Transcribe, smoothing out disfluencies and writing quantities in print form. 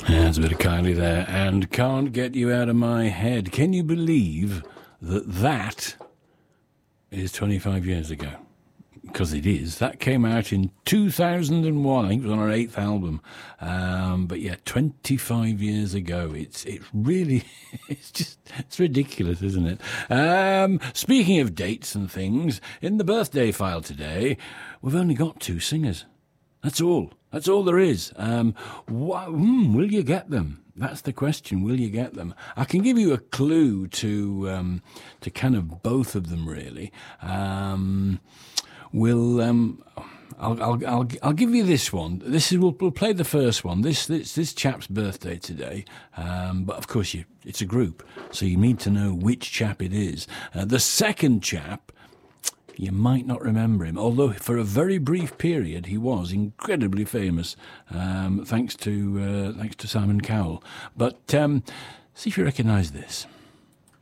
Yeah, there's a bit of Kylie there, and Can't Get You Out of My Head. Can you believe that is 25 years ago? Because it is. That came out in 2001. I think it was on our 8th album. But yeah, 25 years ago. It's really, it's ridiculous, isn't it? Speaking of dates and things, in the birthday file today, we've only got 2 singers. That's all. That's all there is. Will you get them? That's the question. Will you get them? I can give you a clue to kind of both of them, really. I'll give you this one. We'll play the first one. This chap's birthday today, but of course it's a group, so you need to know which chap it is. The second chap, you might not remember him, although for a very brief period he was incredibly famous, thanks to Simon Cowell. But see if you recognise this.